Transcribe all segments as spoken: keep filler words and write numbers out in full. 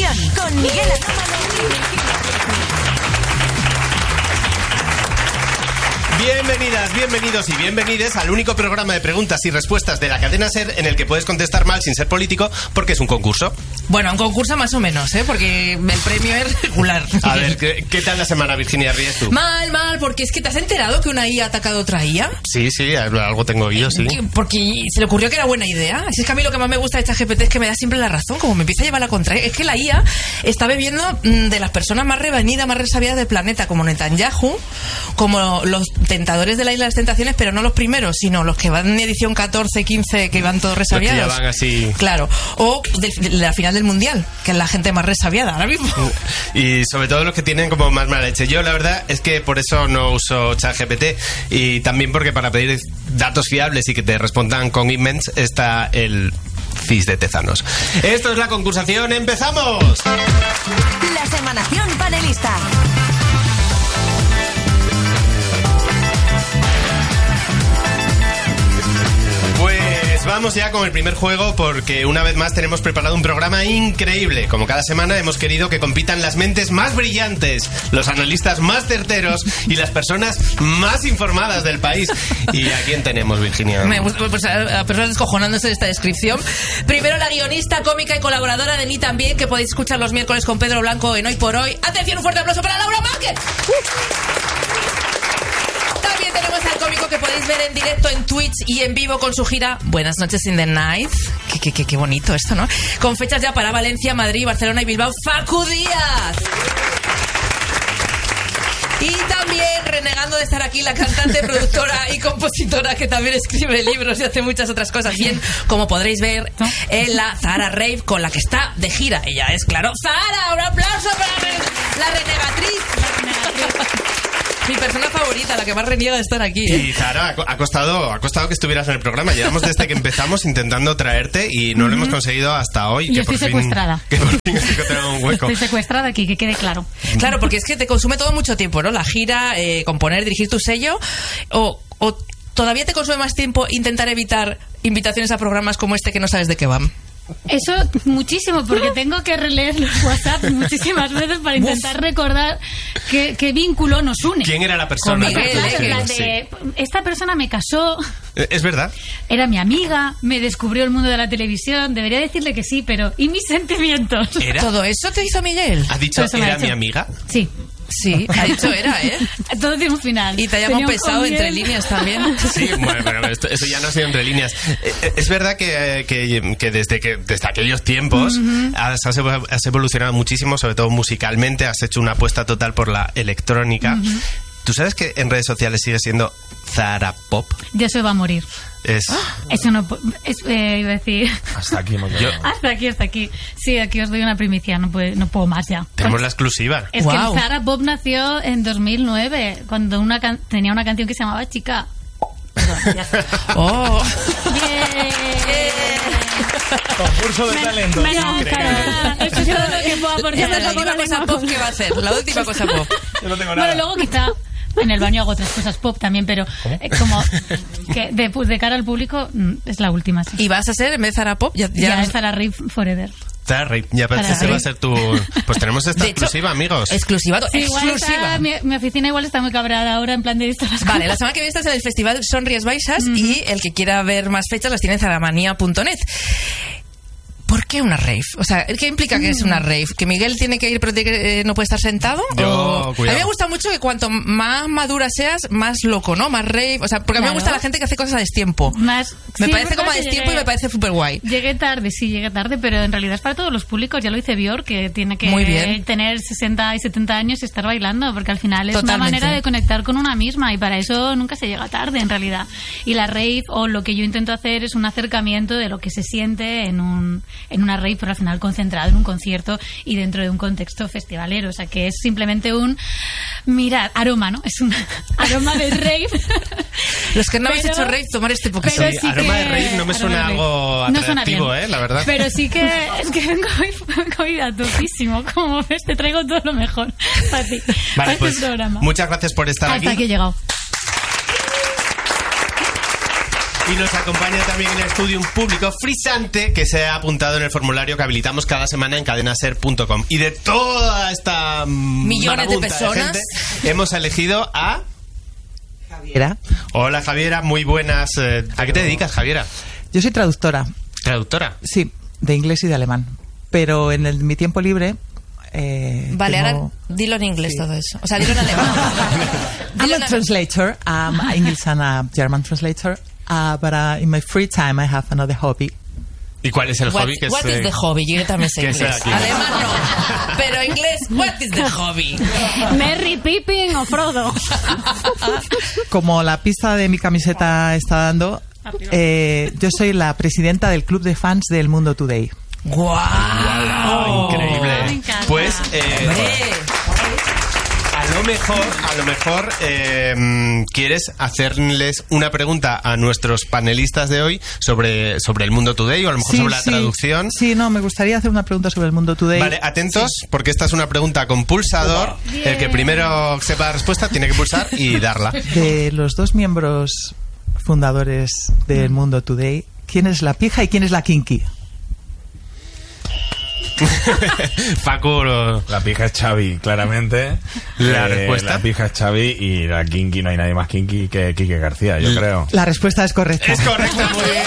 Información con Miguel Anómalo. Bienvenidas, bienvenidos y bienvenides al único programa de preguntas y respuestas de la cadena SER en el que puedes contestar mal sin ser político, porque es un concurso. Bueno, un concurso más o menos, ¿eh? Porque el premio es regular. A ver, ¿qué, qué tal la semana, Virginia Ríes, tú? Mal, mal, porque es que te has enterado que una I A ha atacado a otra I A. Sí, sí, algo tengo oído, sí. Porque se le ocurrió que era buena idea. Así es que a mí lo que más me gusta de ChatGPT es que me da siempre la razón, como me empieza a llevar la contraria. Es que la I A está bebiendo de las personas más revenidas, más resabiadas del planeta, como Netanyahu, como los tentadores de la Isla de las Tentaciones, pero no los primeros, sino los que van en edición catorce, quince, que van todos resabiados. Los que ya van así. Claro. O de, de la final del Mundial, que es la gente más resabiada ahora mismo. Y sobre todo los que tienen como más mala leche. Yo la verdad es que por eso no uso ChatGPT, y también porque para pedir datos fiables y que te respondan con emails está el C I S de Tezanos. Esto es la concursación, ¡empezamos! La semanación panelista. Pues vamos ya con el primer juego, porque una vez más tenemos preparado un programa increíble. Como cada semana hemos querido que compitan las mentes más brillantes, los analistas más certeros y las personas más informadas del país. ¿Y a quién tenemos, Virginia? Me gusta, pues a, a personas descojonándose de esta descripción. Primero la guionista, cómica y colaboradora de Ni También, que podéis escuchar los miércoles con Pedro Blanco en Hoy por Hoy. ¡Atención, un fuerte aplauso para Laura Márquez! ¡Uh! También tenemos al cómico que podéis ver en directo en Twitch y en vivo con su gira Buenas noches in the night. Qué, qué, qué, qué bonito esto, ¿no? Con fechas ya para Valencia, Madrid, Barcelona y Bilbao. ¡Facu Díaz! Y también, renegando de estar aquí, la cantante, productora y compositora que también escribe libros y hace muchas otras cosas bien, como podréis ver en la Zahara Rave, con la que está de gira. Ella es, claro, Zahara. Un aplauso para la renegatriz. La renegatriz. Mi persona favorita, la que más reniega de estar aquí, ¿eh? Y Zahara, ha costado, ha costado que estuvieras en el programa. Llevamos desde que empezamos intentando traerte y no uh-huh. lo hemos conseguido hasta hoy. Yo que estoy por secuestrada. Fin, que por fin has encontrado un hueco. Estoy secuestrada aquí, que quede claro. Claro, porque es que te consume todo mucho tiempo, ¿no? La gira, eh, componer, dirigir tu sello, o, o todavía te consume más tiempo intentar evitar invitaciones a programas como este que no sabes de qué van. Eso muchísimo, porque tengo que releer los WhatsApp muchísimas veces para intentar Uf. recordar qué, qué vínculo nos une. ¿Quién era la persona? Con Miguel, claro, que, la de, sí. Esta persona me casó. Es verdad. Era mi amiga, me descubrió el mundo de la televisión. Debería decirle que sí, pero ¿y mis sentimientos? ¿Era? ¿Todo eso te hizo Miguel? ¿Has dicho era mi amiga? Sí. Sí, ha dicho era, ¿eh? Todo tiene un final. Y te ha llamado pesado entre líneas también. Sí, bueno, pero esto, eso ya no ha sido entre líneas. Es verdad que, que, que, desde, que desde aquellos tiempos uh-huh. has, has evolucionado muchísimo, sobre todo musicalmente. Has hecho una apuesta total por la electrónica. Uh-huh. ¿Tú sabes que en redes sociales sigue siendo Zahara Pop? Ya se va a morir. Es... Eso no es, eh, iba a decir. Hasta aquí hemos yo... Hasta aquí, hasta aquí. Sí, aquí os doy una primicia, no puedo, no puedo más ya. Tenemos la exclusiva. Es wow. que Zahara Pop nació en dos mil nueve, cuando una can... tenía una canción que se llamaba Chica. Perdón, ya está. ¡Oh! ¡Yeah! Concurso de me, talento. Me no, eso es todo lo que puedo aportar. Esta es la última cosa pop que va a hacer. La última cosa pop. Yo no tengo nada. Bueno, luego quizá en el baño hago otras cosas pop también, pero eh, como que de, de cara al público es la última. Sí. ¿Y vas a ser, en vez de Zahara Pop? Ya, ya, ya es Zahara Rave Forever. Zahara, ya parece que va a ser tu... Pues tenemos esta de exclusiva, hecho, amigos. Exclusiva, sí, exclusiva. Está, mi, mi oficina igual está muy cabreada ahora, en plan de visto las Vale, cosas. la semana que viene estás en el Festival Sonríes Baixas mm-hmm. y el que quiera ver más fechas las tiene en zaramanía punto net. ¿Por qué una rave? O sea, ¿qué implica que es una rave? ¿Que Miguel tiene que ir pero que no puede estar sentado? Yo, o... cuidado. A mí me gusta mucho que cuanto más madura seas, más loco, ¿no? Más rave. O sea, porque claro. a mí me gusta la gente que hace cosas a destiempo. Más... Me sí, parece como a destiempo llegué... y me parece súper guay. Llegué tarde, sí, llegué tarde, pero en realidad es para todos los públicos. Ya lo dice Björk, que tiene que tener sesenta y setenta años y estar bailando, porque al final es Totalmente. Una manera de conectar con una misma y para eso nunca se llega tarde, en realidad. Y la rave, o lo que yo intento hacer, es un acercamiento de lo que se siente en, un, en una rave, pero al final concentrado en un concierto y dentro de un contexto festivalero, o sea que es simplemente un mirad, aroma, ¿no? Es un aroma de rave. Los que no pero, habéis hecho rave, tomar este poquito. Sí, sí aroma que, de rave no me suena algo atractivo, no eh, la verdad. Pero sí que es que vengo hoy a topísimo, como ves, te traigo todo lo mejor para ti, vale, para pues, este programa. Muchas gracias por estar Hasta aquí. Hasta aquí he llegado. Y nos acompaña también en el estudio un público frisante que se ha apuntado en el formulario que habilitamos cada semana en cadena ser punto com. Y de toda esta millones de personas de gente, hemos elegido a Javiera. Hola Javiera, muy buenas. ¿A qué te dedicas, Javiera? Yo soy traductora. ¿Traductora? Sí, de inglés y de alemán. Pero en el, mi tiempo libre... Eh, vale, tengo... ahora dilo en inglés, sí. Todo eso. O sea, dilo en alemán. I'm a translator. I'm an English and a German translator. Uh, but uh, in my free time I have another hobby. ¿Y cuál es el what, hobby? Que what es, is the hobby? Yo también sé inglés. Alemán no. Pero inglés, what is the hobby? Merry Pippin o Frodo. Como la pista de mi camiseta está dando, eh, yo soy la presidenta del club de fans del Mundo Today. ¡Guau! Wow, increíble. Oh, pues eh, a lo mejor, a lo mejor eh, quieres hacerles una pregunta a nuestros panelistas de hoy sobre, sobre el Mundo Today o a lo mejor sí, sobre la sí. traducción. Sí, no, me gustaría hacer una pregunta sobre el Mundo Today. Vale, atentos, sí. Porque esta es una pregunta con pulsador. Bien. El que primero sepa la respuesta tiene que pulsar y darla. De los dos miembros fundadores del Mundo Today, ¿quién es la pija y quién es la kinky? Facu, la pija es Xavi, claramente. La eh, respuesta. La pija es Xavi y la kinky, no hay nadie más kinky que Quique García, yo creo. La respuesta es correcta. Es correcta, muy bien.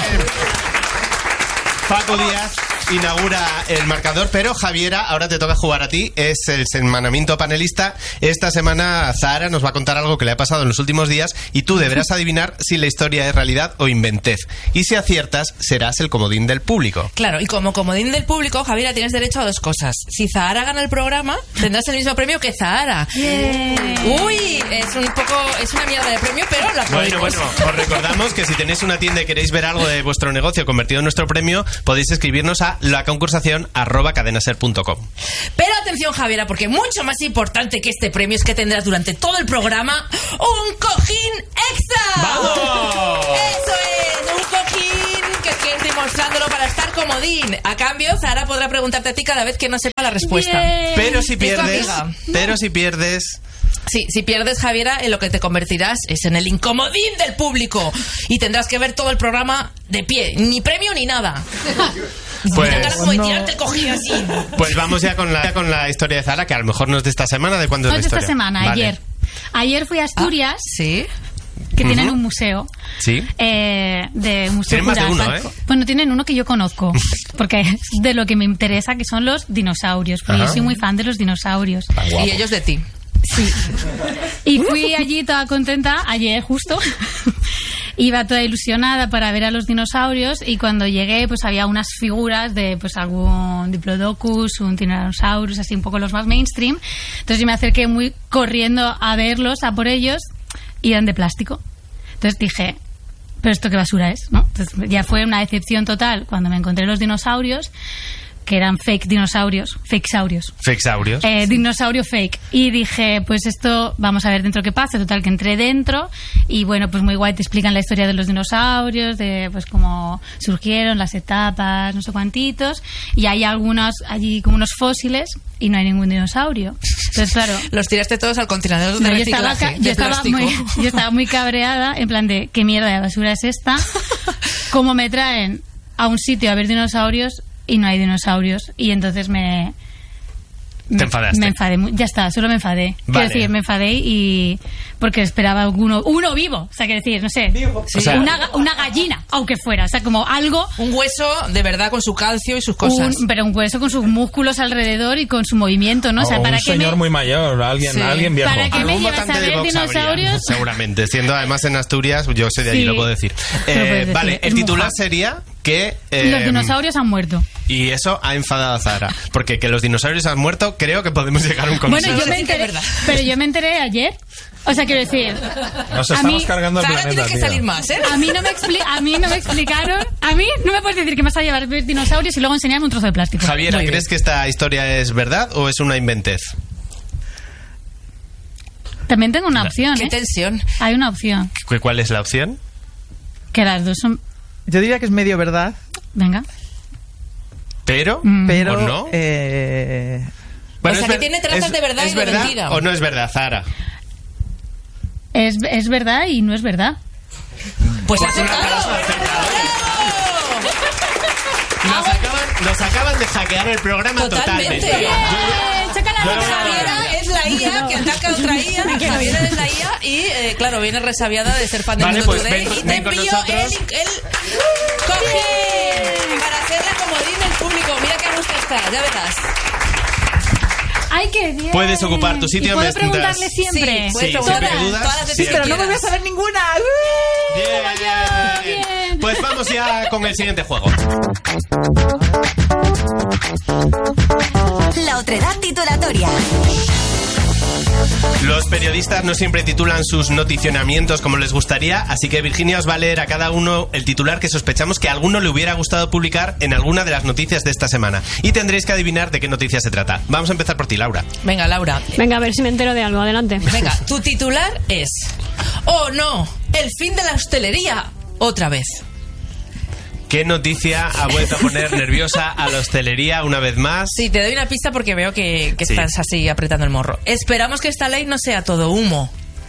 Facu Díaz inaugura el marcador, pero Javiera, ahora te toca jugar a ti. Es el semanamiento panelista. Esta semana Zahara nos va a contar algo que le ha pasado en los últimos días y tú deberás adivinar si la historia es realidad o inventez. Y si aciertas, serás el comodín del público. Claro, y como comodín del público, Javiera, tienes derecho a dos cosas. Si Zahara gana el programa, tendrás el mismo premio que Zahara. Yeah. Uy, es un poco, es una mierda de premio, pero la podemos. Bueno, bueno, os recordamos que si tenéis una tienda y queréis ver algo de vuestro negocio convertido en nuestro premio, podéis escribirnos a la concursación arroba cadenaser punto com. Pero atención, Javiera, porque mucho más importante que este premio es que tendrás durante todo el programa un cojín extra. ¡Vamos! Eso es, un cojín que estoy demostrándolo para estar comodín. A cambio, Zahara podrá preguntarte a ti cada vez que no sepa la respuesta. Bien. Pero si pierdes, pero si pierdes... Sí, si pierdes, Javiera, en lo que te convertirás es en el incomodín del público y tendrás que ver todo el programa de pie, ni premio ni nada. Pues, Mira, cara como de no. tirarte el cojín así. Pues vamos ya con la, con la historia de Zahara, que a lo mejor no es de esta semana. ¿De cuándo No es es la de esta historia? semana, Vale. ayer. Ayer fui a Asturias, Ah, sí. que Uh-huh. tienen un museo. Sí. Eh, de museo Tienen más de uno, Jurásico. ¿eh? Bueno, tienen uno que yo conozco, porque es de lo que me interesa, que son los dinosaurios, porque Ajá. yo soy muy fan de los dinosaurios. Y ellos de ti. Sí. Y fui allí toda contenta, ayer justo. Iba toda ilusionada para ver a los dinosaurios y cuando llegué pues había unas figuras de pues algún Diplodocus, un Tyrannosaurus, así un poco los más mainstream. Entonces yo me acerqué muy corriendo a verlos, a por ellos, y eran de plástico. Entonces dije, ¿pero esto qué basura es? ¿No? Entonces ya fue una decepción total cuando me encontré los dinosaurios, que eran fake dinosaurios, fakesaurios. Fexaurios. Eh, dinosaurio fake. Y dije, pues esto, vamos a ver dentro qué pasa. Total, que entré dentro y bueno, pues muy guay, te explican la historia de los dinosaurios, de pues cómo surgieron, las etapas, no sé cuantitos. Y hay algunos, allí como unos fósiles y no hay ningún dinosaurio. Entonces, claro... Los tiraste todos al contenedor de no, yo estaba, reciclaje, yo, de estaba plástico. muy, yo estaba muy cabreada, en plan de, ¿qué mierda de basura es esta? ¿Cómo me traen a un sitio a ver dinosaurios y no hay dinosaurios? Y entonces me... Te enfadaste. Me enfadé, mu- ya está, solo me enfadé. Vale. Quiero decir, me enfadé y... Porque esperaba uno, uno vivo, o sea, quiero decir, no sé, O sea- una, ga- una gallina, aunque fuera, o sea, como algo... Un hueso de verdad con su calcio y sus cosas. Un, pero un hueso con sus músculos alrededor y con su movimiento, ¿no? O sea, O para un que señor me... muy mayor, alguien, Sí. alguien viejo. Para que me Algún llevas votante a de ver Vox habría, dinosaurios. seguramente. Siendo además en Asturias, yo soy de allí, Sí. lo puedo decir. Lo Eh, puedes decir, vale, es el titular moja. sería que... eh, Los dinosaurios han muerto. Y eso ha enfadado a Zahara. Porque que los dinosaurios han muerto, creo que podemos llegar a un consenso. Bueno, yo me decir que es enteré, verdad. pero yo me enteré ayer. O sea, quiero decir, Nos a estamos mí- cargando el Zahara planeta, tiene que tío. salir más, ¿eh? a mí no me expli- a mí no me explicaron, a mí no me puedes decir que me vas a llevar a ver dinosaurios y luego enseñarme un trozo de plástico. Javiera, Muy ¿crees bien. que esta historia es verdad o es una inventez? También tengo una opción, Qué ¿eh? tensión. Hay una opción, ¿Cu- ¿Cuál es la opción? que las dos son... Yo diría que es medio verdad, Venga. Pero, Mm. pero... ¿o no? eh, Bueno, O sea, es que ver- tiene trazas es- de verdad ¿es y de verdad mentira. o no es verdad, Zahara? Es, es verdad y no es verdad. Pues Pues ha un acertado. aplauso, ha acertado. Nos acaban, nos acaban de hackear el programa Totalmente. totalmente. Bien. Chácala, Yo- chácala. Javiera es la I A que ataca a otra I A. Javiera es la I A y, eh, claro, viene resabiada de ser fan del Vale, Mundo pues Today. ven- y te ven con envío nosotros. el, el cojín para hacerle comodín del público. Mira qué a gusto está, ya verás. ¡Ay, qué bien! Puedes ocupar tu sitio ¿Y puedo mientras- preguntarle siempre? Sí, puedes Sí, preguntar siempre que dudas, todas las veces sí. que Pero no me voy a quieras. saber ninguna. Bien. bien. Pues vamos ya con el siguiente juego. La otredad titulatoria. Los periodistas no siempre titulan sus noticionamientos como les gustaría, así que Virginia os va a leer a cada uno el titular que sospechamos que a alguno le hubiera gustado publicar en alguna de las noticias de esta semana. Y tendréis que adivinar de qué noticia se trata. Vamos a empezar por ti, Laura. Venga, Laura. Venga, a ver si me entero de algo. Adelante. Venga, tu titular es: ¡oh no! ¡El fin de la hostelería! Otra vez. ¿Qué noticia ha vuelto a poner nerviosa a la hostelería una vez más? Sí, te doy una pista porque veo que, que Sí. estás así apretando el morro. Esperamos que esta ley no sea todo humo.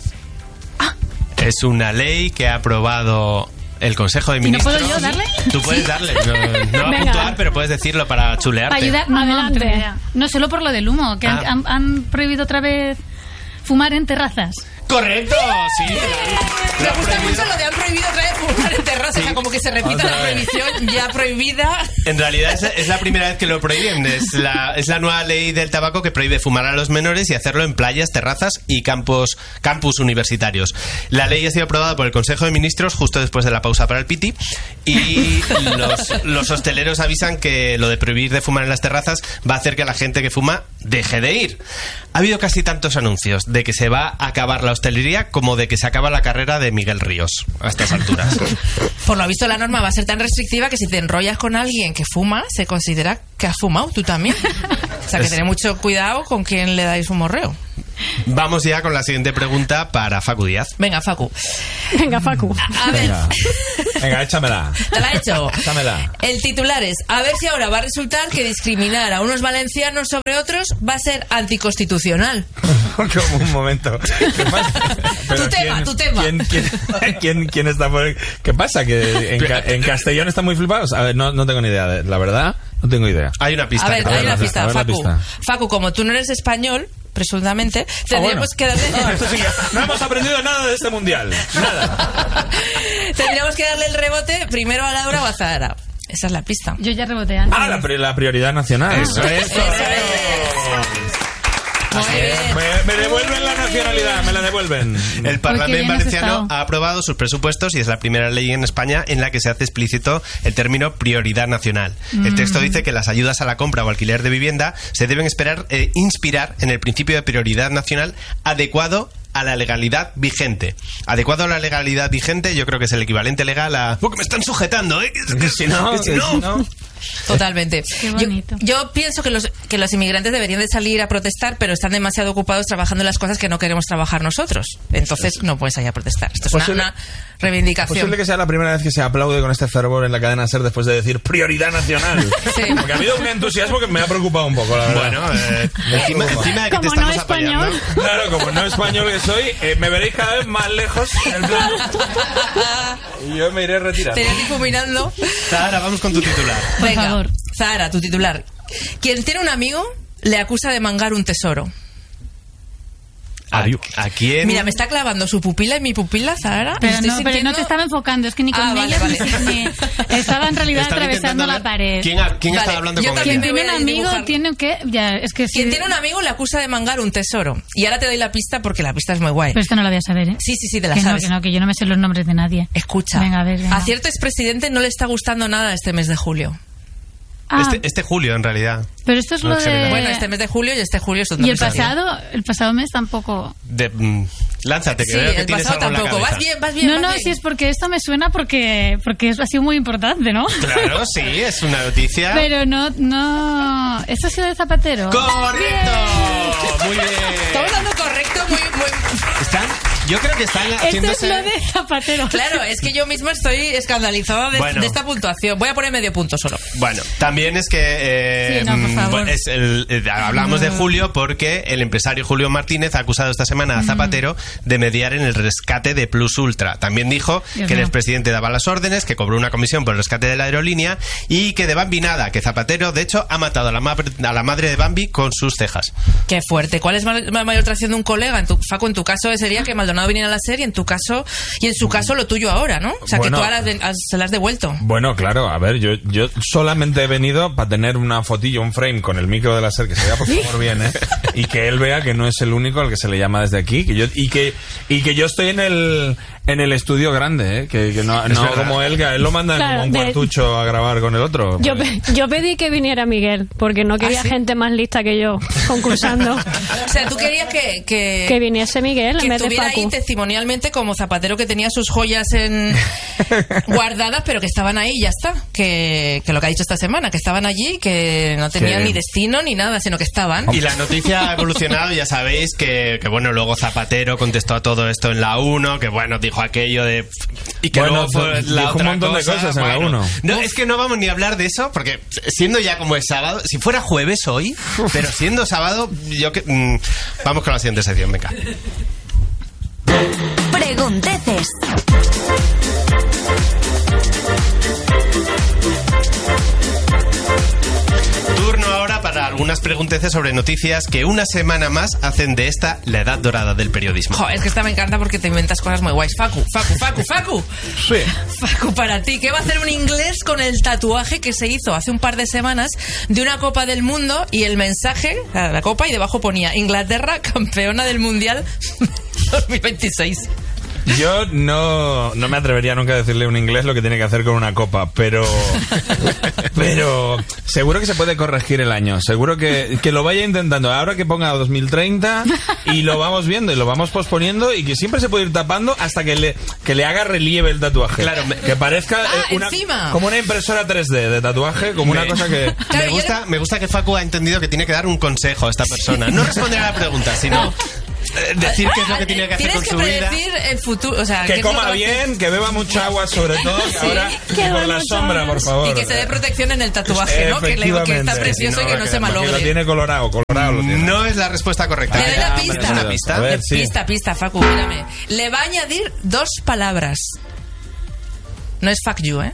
Es una ley que ha aprobado el Consejo de ¿Y no Ministros. puedo yo darle? Tú puedes darle. No, no va a Venga. puntuar, pero puedes decirlo para chulearte. Para ayudar. No, no, Adelante. no, tengo idea. No, solo por lo del humo, que Ah. han, han- han prohibido otra vez fumar en terrazas. ¡Correcto! Sí. Me Lo ha gusta prohibido. mucho lo de han prohibido otra vez fumar en terraza, o sea, como que se repita Otra la vez. prohibición ya prohibida. En realidad es, es la primera vez que lo prohíben. Es la, es la nueva ley del tabaco que prohíbe fumar a los menores y hacerlo en playas, terrazas y campos, campus universitarios. La ley ha sido aprobada por el Consejo de Ministros justo después de la pausa para el piti y los, los hosteleros avisan que lo de prohibir de fumar en las terrazas va a hacer que la gente que fuma deje de ir. Ha habido casi tantos anuncios de que se va a acabar la hostelería como de que se acaba la carrera de Miguel Ríos a estas alturas. Por lo visto, la norma va a ser tan restrictiva que si te enrollas con alguien que fuma, se considera que has fumado tú también. O sea, que Es- tened mucho cuidado con quién le dais un morreo. Vamos ya con la siguiente pregunta para Facu Díaz. Venga, Facu. Venga, Facu. A ver, Venga, venga, échamela. te la he hecho. Échamela. El titular es: a ver si ahora va a resultar que discriminar a unos valencianos sobre otros va a ser anticonstitucional. Como un momento. ¿Qué pasa? Pero Tu tema, ¿quién- tu tema. ¿quién, quién, quién, quién está por...? ¿Qué pasa? ¿Que en, Ca- en Castellón están muy flipados? A ver, no, no tengo ni idea. de- La verdad, no tengo idea. Hay una pista. A ver, que te hay voy a una dar. pista, a ver la Facu. pista. Facu, como tú no eres español, presuntamente, Ah, tendríamos bueno. que darle... Ah, esto sí que- no hemos aprendido nada de este mundial. Nada. tendríamos que darle el rebote primero a Laura o a Zahara. Esa es la pista. Yo ya reboté antes. Ah, la, pri- la prioridad nacional. Eso es. Eso es. Muy bien. Me, me devuelven la nacionalidad, me la devuelven. El Parlamento bien has valenciano estado. ha aprobado sus presupuestos y es la primera ley en España en la que se hace explícito el término prioridad nacional. El texto dice que las ayudas a la compra o alquiler de vivienda se deben esperar eh, inspirar en el principio de prioridad nacional adecuado a la legalidad vigente. Adecuado a la legalidad vigente, yo creo que es el equivalente legal a... Porque me están sujetando, ¿eh? Que- que- Si no, que si que no. si no. Totalmente. Qué Yo, bonito. yo pienso que los, que los inmigrantes deberían de salir a protestar, pero están demasiado ocupados trabajando en las cosas que no queremos trabajar nosotros. Entonces no puedes salir a protestar. Esto es una, Posible- una reivindicación. Posible que sea la primera vez que se aplaude con este fervor en la cadena SER después de decir prioridad nacional. Sí. Porque ha habido un entusiasmo que me ha preocupado un poco, la verdad. Bueno, eh, encima, encima de que te Como no estamos español. apoyando... Claro, como no español que soy, eh, me veréis cada vez más lejos en el plano. Y yo me iré retirando. Te irás difuminando. Zahara, vamos con tu titular. Por Venga, favor. Zahara, tu titular. Quien tiene un amigo le acusa de mangar un tesoro. ¿A, a quién? Mira, me está clavando su pupila y mi pupila, Zahara. Pero Estoy no, pero sintiendo- no te estaba enfocando, es que ni con Ah, vale, ellas vale. ni- ni- estaba en realidad Estaba atravesando intentando la ver pared. ¿Quién, ha- quién Vale, estaba hablando yo con también ella? Quien me tiene un voy a amigo dibujar. tiene que... Ya, es que sí. Quien tiene un amigo le acusa de mangar un tesoro. Y ahora te doy la pista porque la pista es muy guay. Pero esto no lo voy a saber, ¿eh? Sí, sí, sí, te la que sabes. no, que no, que yo no me sé los nombres de nadie. Escucha. Venga, a ver, venga. A cierto expresidente no le está gustando nada este mes de julio. Ah, Este, este julio, en realidad. pero esto es no lo es general. de... Bueno, este mes de julio y este julio es otro Y el mes de julio. pasado, el pasado mes tampoco... De, mm, lánzate, que Sí, veo que el tienes pasado algo en la tampoco. cabeza. Vas bien, vas bien. No, vas no, bien. si es porque esto me suena porque porque ha sido muy importante, ¿no? Claro, sí, es una noticia. Pero no, no... ¿Esto ha sido de Zapatero? ¡Correcto! Muy bien. Estamos dando correcto muy, muy... Están Yo creo que están haciéndose... Esto es lo de Zapatero. Claro, es que yo misma estoy escandalizada de, bueno. de esta puntuación. Voy a poner medio punto solo. Bueno, también es que... Eh, sí, no, por favor. Es el, eh, hablamos no. de Julio porque el empresario Julio Martínez ha acusado esta semana a Zapatero mm. de mediar en el rescate de Plus Ultra. También dijo Dios que mío. el expresidente daba las órdenes, que cobró una comisión por el rescate de la aerolínea y que de Bambi nada, que Zapatero, de hecho, ha matado a la, ma- a la madre de Bambi con sus cejas. Qué fuerte. ¿Cuál es la mayor traición de un colega? En tu, Facu, en tu caso sería que Maldonado viniera a la serie, en tu caso, y en su caso lo tuyo ahora, ¿no? O sea, bueno, que tú ahora de, has, se la has devuelto. Bueno, claro, a ver, yo, yo solamente he venido para tener una fotillo, un frame con el micro de la serie, que se vea por favor bien, ¿eh? Y que él vea que no es el único al que se le llama desde aquí, que yo, y que y que yo estoy en el en el estudio grande, ¿eh? Que, que no, no como él, que a él lo mandan claro, como un cuartucho de... a grabar con el otro. Yo, pe- yo pedí que viniera Miguel, porque no quería ¿Ah, sí? gente más lista que yo concursando. O sea, tú querías que... Que, que viniese Miguel que en vez de estuviera Facu. ahí testimonialmente como Zapatero, que tenía sus joyas en guardadas, pero que estaban ahí y ya está. Que, que lo que ha dicho esta semana, que estaban allí, que no tenían ¿Qué? ni destino ni nada, sino que estaban. Y la noticia ha evolucionado, ya sabéis, que, que bueno, luego Zapatero contestó a todo esto en la uno, que bueno, dijo aquello de... Y que bueno, luego fue la dijo otra un montón cosa, de cosas en bueno, la uno. No, es que no vamos ni a hablar de eso, porque siendo ya como es sábado, si fuera jueves hoy, pero siendo sábado, yo que... Mmm, vamos con la siguiente sección, venga. Pregunteces. Turno ahora para algunas pregunteces sobre noticias que una semana más hacen de esta la edad dorada del periodismo. Jo, es que esta me encanta porque te inventas cosas muy guays. Facu, Facu, Facu, Facu. Sí. Facu, para ti, ¿qué va a hacer un inglés con el tatuaje que se hizo hace un par de semanas de una Copa del Mundo y el mensaje, la copa, y debajo ponía Inglaterra, campeona del Mundial dos mil veintiséis? Yo no, no me atrevería nunca a decirle a un inglés lo que tiene que hacer con una copa, pero pero seguro que se puede corregir el año, seguro que, que lo vaya intentando, ahora que ponga dos mil treinta y lo vamos viendo y lo vamos posponiendo y que siempre se puede ir tapando hasta que le, que le haga relieve el tatuaje. Claro, me, que parezca ah, eh, una, encima. como una impresora tres D de tatuaje, como me, una cosa que... Claro, me, gusta, era... me gusta que Facu ha entendido que tiene que dar un consejo a esta persona, no responder a la pregunta, sino... decir qué es lo que tiene que hacer con su vida. Tienes que predecir el futuro, o sea, que coma bien, que beba mucha agua sobre todo, que sí, ahora que por la sombra, por favor. Y que se dé protección en el tatuaje, ¿no? Que, le, que está precioso no, y que no se malogre. Que lo tiene colorado, colorado lo tiene. No es la respuesta correcta. Le doy la pista. ¿Una pista? A ver, sí. Pista, pista, Facu, mírame. Le va a añadir dos palabras. No es fuck you, ¿eh?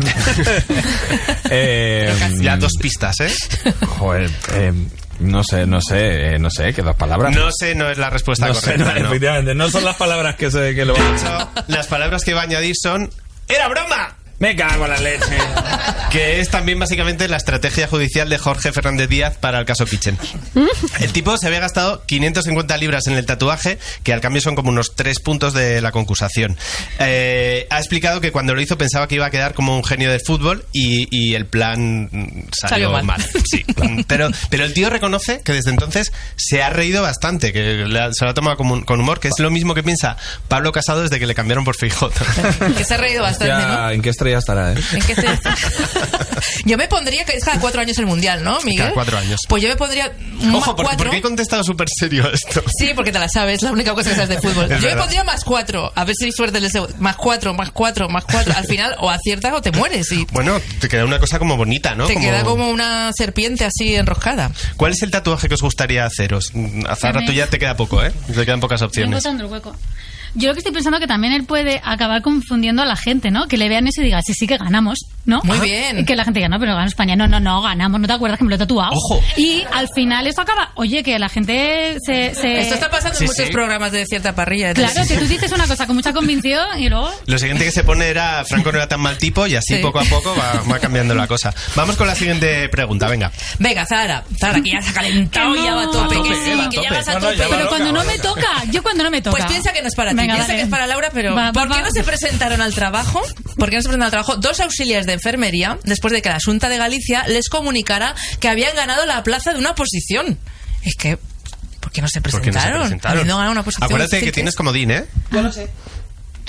eh ya dos pistas, ¿eh? Joder, eh... No sé, no sé, eh, no sé, ¿qué dos palabras? No sé, no es la respuesta no correcta. Sé, no, no. Efectivamente, no son las palabras que, se, que lo van a decir. Las palabras que va a añadir son... ¡Era broma! Me cago en la leche. Que es también básicamente la estrategia judicial de Jorge Fernández Díaz para el caso Kitchen. El tipo se había gastado quinientas cincuenta libras en el tatuaje, que al cambio son como unos tres puntos de la concursación. Eh, ha explicado que cuando lo hizo pensaba que iba a quedar como un genio del fútbol y, y el plan salió, salió mal. mal. Sí, pero, pero el tío reconoce que desde entonces se ha reído bastante, que se lo ha tomado con, con humor, que es lo mismo que piensa Pablo Casado desde que le cambiaron por Feijóo. Que se ha reído bastante, ya, ¿no? ¿En qué estrella estará, eh? ¿En qué estrella estará? Yo me pondría, que es cada cuatro años el Mundial, ¿no, Miguel? Cada cuatro años. Pues yo me pondría Ojo, ¿por, ¿por qué he contestado súper serio esto? Sí, porque te la sabes, la única cosa que sabes de fútbol. Yo verdad. me pondría más cuatro, a ver si hay suerte les más cuatro, más cuatro, más cuatro. Al final o aciertas o te mueres. Y bueno, te queda una cosa como bonita, ¿no? Te como... queda como una serpiente así enroscada. ¿Cuál es el tatuaje que os gustaría haceros? A Zara, tú ya te queda poco, ¿eh? Te quedan pocas opciones. El hueco. Yo lo que estoy pensando es que también él puede acabar confundiendo a la gente, ¿no? Que le vean eso y diga, sí, sí que ganamos, ¿no? Muy bien. Y que la gente diga, no, pero gana España. No, no, no, ganamos. ¿No te acuerdas que me lo he tatuado? ¡Ojo! Y al final esto acaba... Oye, que la gente se... se... Esto está pasando sí, en muchos sí. programas de cierta parrilla. Claro, que tú dices una cosa con mucha convicción y luego... Lo siguiente que se pone era Franco no era tan mal tipo y así sí. poco a poco va, va cambiando la cosa. Vamos con la siguiente pregunta, venga. Venga, Zara. Zara, que ya se ha calentado y ya va a tope. A tope Que sí, va a que tope. ya vas a No, no, tope. ya va Pero loca, cuando no va me loca. toca, yo cuando no me toca. Pues piensa que no es para ti, Venga, piensa vale. que es para Laura, pero Va, ¿por va, qué va. no se presentaron al trabajo? ¿Por qué no se presentaron al trabajo dos auxiliares de enfermería después de que la Xunta de Galicia les comunicara que habían ganado la plaza de una oposición? Es que, ¿por qué no se presentaron? ¿Por qué no se presentaron? Habiendo ganado una oposición. Acuérdate que tienes comodín, ¿eh? Yo lo sé.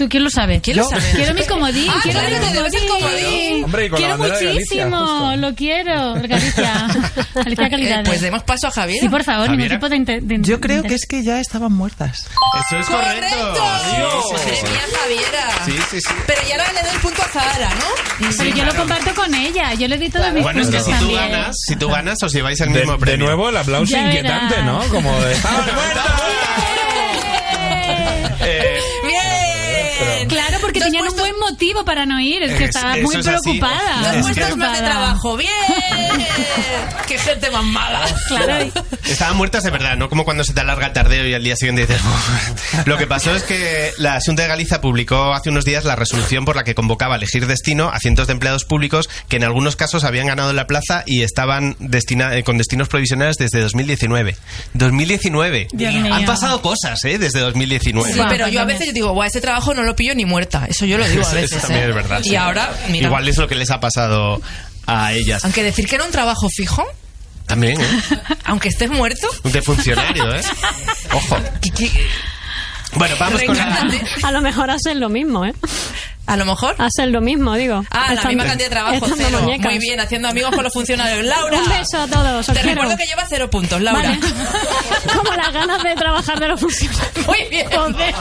¿Tú quién lo sabe? ¿Quién lo sabe? Quiero mi comodín, ah, quiero claro, mi comodín. comodín. Hombre, y con quiero la muchísimo, Galicia, lo quiero. Galicia. Galicia calidad. Eh, pues demos paso a Javier. Sí, por favor, Javiera. ningún tipo de, inter- de Yo creo inter- que es que ya estaban muertas. Eso es correcto. ¡Correcto! Sí, sí, sí. Madre mía, Javiera. Sí, sí, sí. Pero ya ahora le doy el punto a Zahara, ¿no? Pero yo lo comparto con ella, yo le di todos mis Bueno, es que puntos si tú también. ganas, si tú ganas, os lleváis el De, mismo de premio. nuevo el aplauso Ya inquietante, verás. ¿no? Como de... ¡Estaban muertas! Eh, ¡Bien! Claro, porque Te has tenían puesto- un buen motivo para no ir, es que Es- estaba eso muy es así. preocupada. Te has Es puesto que- un plan de preocupada. trabajo. ¡Bien! ¡Qué gente más mala! Claro. Estaban muertas de verdad, no como cuando se te alarga el tardeo y al día siguiente dices... "Uf". Lo que pasó es que la Xunta de Galicia publicó hace unos días la resolución por la que convocaba a elegir destino a cientos de empleados públicos que en algunos casos habían ganado la plaza y estaban destina- eh, con destinos provisionales desde dos mil diecinueve. dos mil diecinueve. Dios mío. Han pasado cosas, ¿eh? Desde dos mil diecinueve. Sí, pero yo a veces yo digo, guau, ese trabajo no lo pillo ni muerta. Eso yo lo digo a Eso- veces. eso también ¿eh? es verdad. Y sí. ahora, mira. Igual es lo que les ha pasado a ellas. Aunque decir que era un trabajo fijo, También, ¿eh? aunque estés muerto. De funcionario, ¿eh? Ojo. Bueno, vamos con la... Reencárnate. A lo mejor hacen lo mismo, ¿eh? A lo mejor. Hacen lo mismo, digo. Ah, la Estando- misma cantidad de trabajo, estando cero. muñecas. Muy bien, haciendo amigos con los funcionarios. Laura. Un beso a todos, os Te quiero. recuerdo que lleva cero puntos, Laura. Vale. Como las ganas de trabajar de los funcionarios. Muy bien. Joder.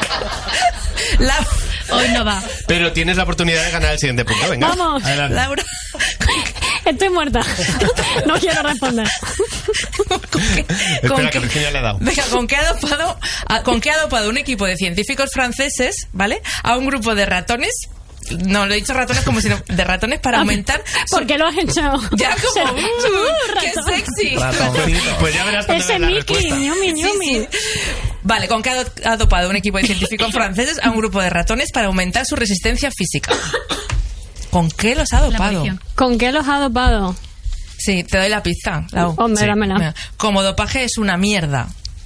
La- Hoy no va. Pero tienes la oportunidad de ganar el siguiente punto, venga. Vamos. Adelante. Laura. Estoy muerta. No quiero responder. ¿Con qué- Espera, con que qué- Virginia le ha dado. Venga, ¿con qué ha dopado, a- con qué ha dopado un equipo de científicos franceses, ¿vale? A un grupo de ratones. No, lo he dicho ratones como si no, de ratones para aumentar. su- ¿Por qué lo has hecho? Ya como. Uh, ¡Qué ratón. sexy! Pues ya verás cuando Ese veas la Mickey, respuesta. ñumi, Sí, ñumi. sí. Vale, ¿con qué ha do- ha dopado un equipo de científicos franceses a un grupo de ratones para aumentar su resistencia física? ¿Con qué los ha La dopado? munición. ¿Con qué los ha dopado? Sí, te doy la pista, Lau. Hombre, Sí. dámela. Mira, como dopaje es una mierda.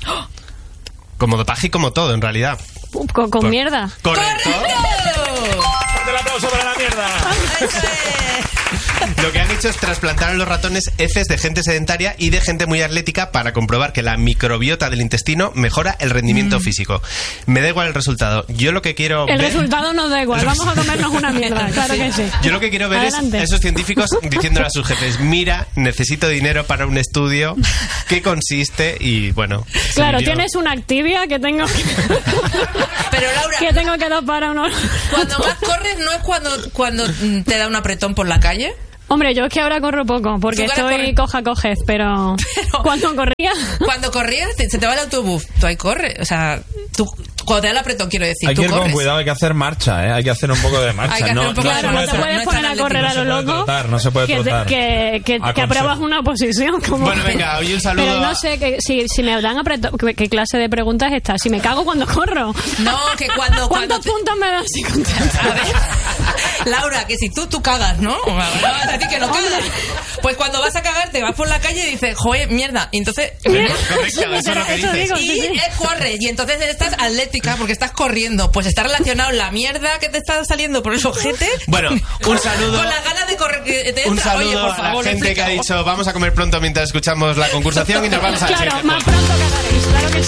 Como dopaje y como todo, en realidad. Con, con Por- mierda. Correcto. ¡Fuerte el aplauso para la mierda! Eso es. Lo que han hecho es trasplantar a los ratones heces de gente sedentaria y de gente muy atlética para comprobar que la microbiota del intestino mejora el rendimiento físico. Me da igual el resultado. Yo lo que quiero El ver... resultado nos da igual. Vamos a comernos una mierda. Claro que sí. Yo lo que quiero ver Adelante. es a esos científicos diciéndole a sus jefes, mira, necesito dinero para un estudio, ¿qué consiste? Y bueno... Claro, se lió. tienes una Activia que tengo que, Pero Laura, que tengo que dopar a unos... cuando más corres no es cuando, cuando mm, te da un apretón por la calle. Hombre, yo es que ahora corro poco, porque Tú ahora estoy corres- coja cojez, pero... Pero- Cuando corría... Cuando corrías, te- se te va el autobús. Tú ahí corres. O sea, tú, cuando te da el apretón, quiero decir, Hay tú que ir con corres. cuidado, hay que hacer marcha, ¿eh? Hay que hacer un poco de marcha. Hay que hacer no, un poco no de se Claro, puede no te marcha. tra- puedes no es poner tan a correr a atlético, lo no se puede loco. trotar, no se puede que, trotar. que, que, A que consejo. apruebas una posición. Como Bueno, venga, hoy un saludo Pero a- no sé que, si, si me dan apretón... ¿qué, qué clase de pregunta es esta? Si me cago cuando corro. No, que cuando... cuando ¿Cuántos te- puntos me das si contestas? A ver, Laura, que si tú, tú cagas, ¿no? No vas a ti que no cagas. Pues cuando vas a cagar, te vas por la calle y dices, joder, mierda. Y entonces... Correcto, eso es lo que Eso dices. digo. Y Sí, sí. eh, corres, y entonces estás atlética porque estás corriendo. Pues está relacionado la mierda que te está saliendo por el ojete. Bueno, un saludo. Con las ganas de correr que te Un entra. saludo Oye, por a favor, la gente que ha explica. dicho vamos a comer pronto mientras escuchamos la concursación y nos vamos a la Claro, siguiente más juego. pronto cagaréis, claro que sí.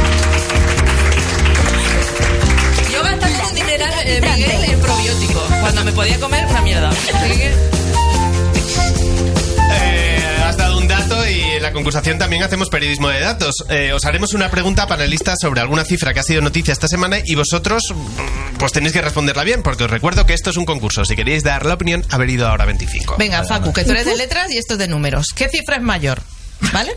Yo gastando un dineral, eh, Miguel, en probiótico. Cuando me podía comer una mierda. Así que- Eh, has dado un dato y en la concursación también hacemos periodismo de datos. Eh, os haremos una pregunta panelista sobre alguna cifra que ha sido noticia esta semana y vosotros mm, pues tenéis que responderla bien porque os recuerdo que esto es un concurso. Si queréis dar la opinión, haber ido ahora veinticinco. Venga, Facu, que tú eres de letras y esto es de números. ¿Qué cifra es mayor? ¿Vale?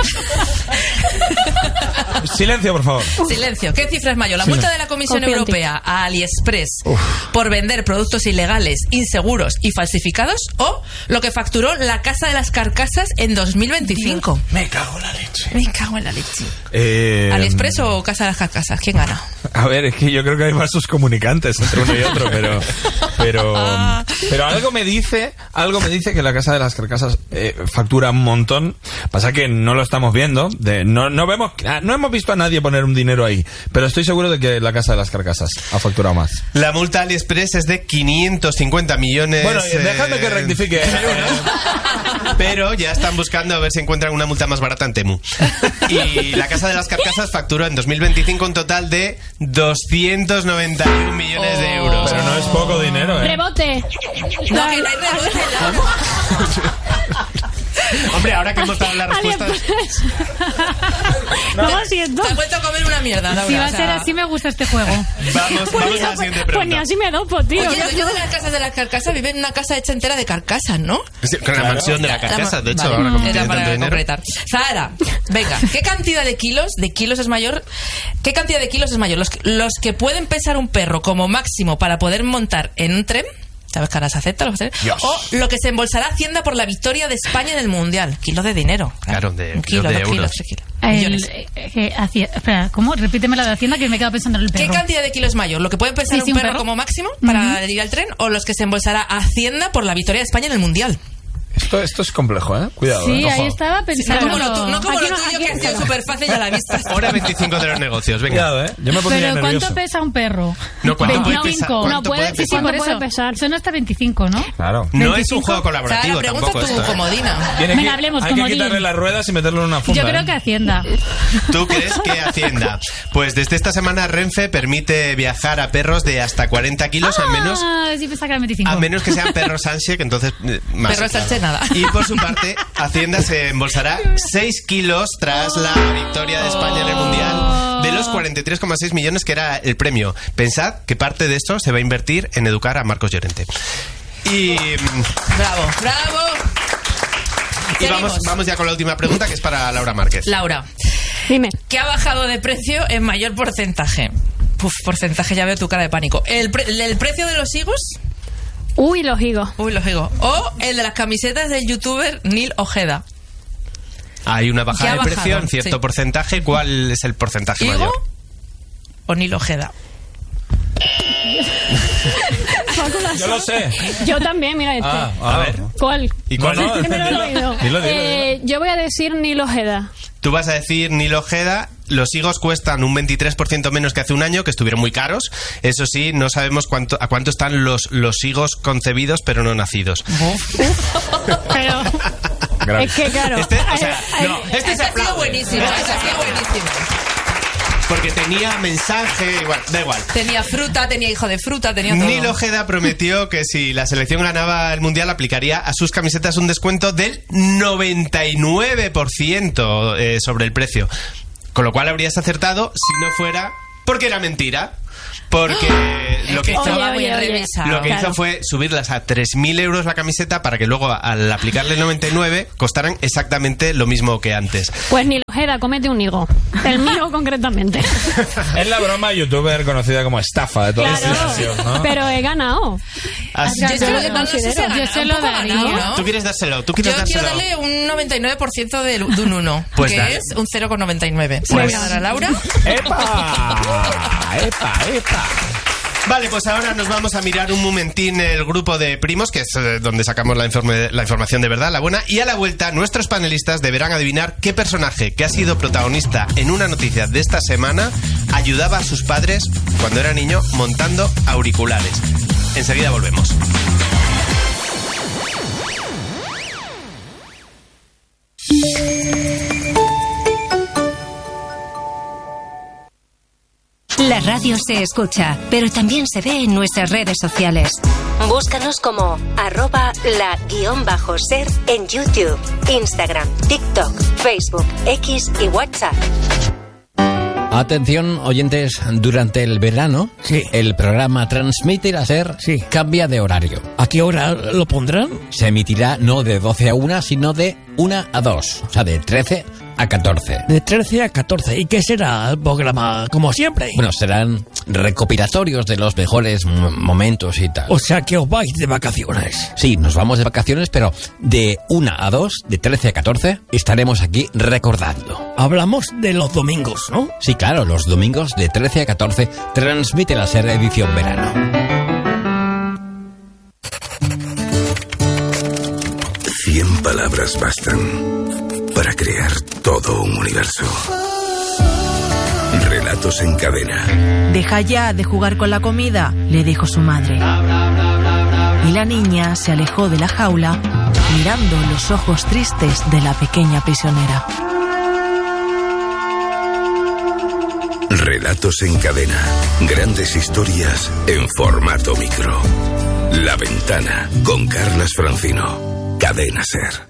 Silencio, por favor. Silencio. ¿Qué cifra es mayor? ¿La multa de la Comisión Confío en ti. Europea a AliExpress por vender productos ilegales, inseguros y falsificados? ¿O lo que facturó la Casa de las Carcasas en dos mil veinticinco? Me cago en la leche. Me cago en la leche. Eh, ¿AliExpress o Casa de las Carcasas? ¿Quién gana? A ver, es que yo creo que hay vasos comunicantes entre uno y otro, pero pero pero algo me dice, algo me dice que la Casa de las Carcasas eh, factura un montón, Pasa que no lo estamos viendo, de, no, no vemos, no hemos visto a nadie poner un dinero ahí, pero estoy seguro de que la Casa de las Carcasas ha facturado más. La multa AliExpress es de quinientos cincuenta millones. Bueno, dejadme eh, que rectifique. Pero ya están buscando a ver si encuentran una multa más barata en Temu. Y la Casa de las Carcasas facturó en dos mil veinticinco un total de doscientos noventa y un millones oh. de euros. Pero no es poco dinero, ¿eh? ¡Rebote! No, que no hay rebote. Hombre, ahora que hemos dado las respuestas... No lo siento. Te has vuelto a comer una mierda, Laura. Si va a o sea... ser así, me gusta este juego. Vamos, Pues vamos ni- a la siguiente Pues ni pregunta. así me dopo, tío. Oye, yo de las casas de las carcasas vive en una casa hecha entera de carcasas, ¿no? Sí, con la mansión de la carcasa, de hecho, Vale, ahora como era tiene para tanto dinero. completar. Zahara, venga, ¿qué cantidad de kilos, de kilos es mayor? ¿Qué cantidad de kilos es mayor? Los, que- los que pueden pesar un perro como máximo para poder montar en un tren, ¿sabes que ahora se acepta? Los trenes? O lo que se embolsará Hacienda por la victoria de España en el Mundial. Kilos de dinero. Claro, de- un kilo, de dos euros. kilos, tres kilos. El, Millones. eh, eh, hacia- espera, ¿cómo? Repíteme la de Hacienda que me he quedado pensando en el perro. ¿Qué cantidad de kilos es mayor? ¿Lo que puede pesar Sí, un, sí, un perro perro. como máximo para ir al tren o los que se embolsará Hacienda por la victoria de España en el Mundial? Esto, esto es complejo, ¿eh? Cuidado, Sí, ¿eh? ahí estaba No pensando. como lo, tu- no como Aquí lo no- tuyo, aquí que ha no. sido súper fácil a la vista. Hora veinticinco de los negocios, venga. Cuidado, ¿eh? Yo me pondría Pero nervioso. ¿cuánto pesa un perro? No, ¿cuánto puede veinticinco. pesar? ¿Cuánto No puede- puede sí, sí, pesar? Por ¿Cuánto eso, puede pesar? son hasta veinticinco, ¿no? Claro. No es un veinticinco. juego Sara, colaborativo pregunta tampoco tu esto, ¿eh? comodina. Tiene Venga, que- hablemos, hay que comodín. quitarle las ruedas y meterlo en una funda. Yo creo ¿eh? que Hacienda. ¿Tú crees que Hacienda? Pues desde esta semana Renfe permite viajar a perros de hasta cuarenta kilos, al menos Ah, sí, pensaba que era veinticinco. a menos que sean perros Sánchez, que entonces eh, más. Perro Sánchez, nada. Y por su parte, Hacienda se embolsará seis kilos tras la victoria de España en el Mundial de los cuarenta y tres coma seis millones que era el premio. Pensad que parte de esto se va a invertir en educar a Marcos Llorente. Y, Bravo, bravo. y vamos, Seguimos. vamos ya con la última pregunta, que es para Laura Márquez. Laura, Dime. ¿qué ha bajado de precio en mayor porcentaje? Puf, porcentaje, ya veo tu cara de pánico. ¿El, pre- el precio de los higos? Uy, los higos. Uy, los higos. O el de las camisetas del youtuber Neil Ojeda. Hay una ¿Qué bajada ha de precio bajado? en cierto Sí. porcentaje. ¿Cuál es el porcentaje ¿Higo mayor? o Neil Ojeda? Yo lo sé. Yo también, mira este. Ah, a ver. ¿Cuál? ¿Y cuál? No, no, Que me lo he dilo, oído. dilo, dilo, Eh, yo voy a decir Nilo Ojeda. Tú vas a decir Neil Ojeda. Los higos cuestan un veintitrés por ciento menos que hace un año, que estuvieron muy caros. Eso sí, no sabemos cuánto, a cuánto están los, los higos concebidos pero no nacidos. Pero Grave. es que claro. Este, o sea, Ay, no, ay, este Ese se ha sido aplaude. buenísimo, Este ese se ha sido aplaude. buenísimo. Porque tenía mensaje, igual, da igual. Tenía fruta, tenía hijo de fruta, tenía todo. Neil Ojeda prometió que si la selección ganaba el Mundial aplicaría a sus camisetas un descuento del noventa y nueve por ciento eh, sobre el precio. Con lo cual habrías acertado si no fuera porque era mentira. Porque lo que hizo, Estaba muy Oye, oye, oye. revisado. lo que hizo Claro. fue subirlas a tres mil euros la camiseta para que luego al aplicarle el noventa y nueve costaran exactamente lo mismo que antes. Pues Nilo Ojeda, comete un higo. El mío concretamente. Es la broma youtuber conocida como estafa de toda la Claro. generación, ¿no? Pero he ganado. Así Yo que- es que Yo no, no sé si considero. ha ganado, Yo se un lo poco ha daría. ganado, ¿no? Tú quieres dárselo, tú quieres Yo quiero dárselo. darle un noventa y nueve por ciento de, de un uno, Pues que dale. es un cero coma noventa y nueve. Se lo voy a dar a Laura. ¡Epa! ¡Epa, epa! Vale, pues ahora nos vamos a mirar un momentín el grupo de primos, que es eh, donde sacamos la, informe- la información de verdad, la buena, y a la vuelta nuestros panelistas deberán adivinar qué personaje que ha sido protagonista en una noticia de esta semana ayudaba a sus padres cuando era niño montando auriculares. Enseguida volvemos. La radio se escucha, pero también se ve en nuestras redes sociales. Búscanos como arroba la guión bajo ser en YouTube, Instagram, TikTok, Facebook, X y WhatsApp. Atención, oyentes, durante el verano, Sí. el programa Transmite la Ser Sí. cambia de horario. ¿A qué hora lo pondrán? Se emitirá no de doce a una, sino de una a dos, o sea, de trece a catorce. De trece a catorce. ¿Y qué será el programa? Como siempre. Bueno, serán recopilatorios de los mejores m- momentos y tal. O sea que os vais de vacaciones. Sí, nos vamos de vacaciones, pero de una a dos, de trece a catorce, estaremos aquí recordando. Hablamos de los domingos, ¿no? Sí, claro, los domingos de trece a catorce, Transmite la Ser edición verano. Cien palabras bastan para crear todo un universo. Relatos en cadena. Deja ya de jugar con la comida, le dijo su madre. Y la niña se alejó de la jaula, mirando los ojos tristes de la pequeña prisionera. Relatos en cadena. Grandes historias en formato micro. La Ventana, con Carlas Francino. Cadena SER.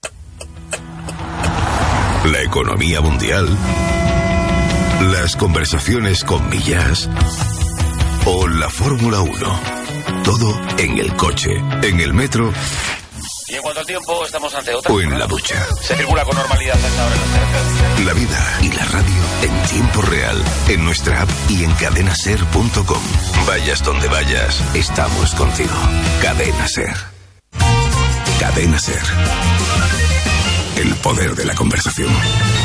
La economía mundial. Las conversaciones con Millás. O la Fórmula uno. Todo en el coche, en el metro. Y en cuanto al tiempo, estamos ante otra. O en la ducha. Se circula con normalidad hasta ahora en las carreteras. La vida y la radio en tiempo real. En nuestra app y en cadena ser punto com. Vayas donde vayas, estamos contigo. Cadena SER. Cadena SER. El poder de la conversación.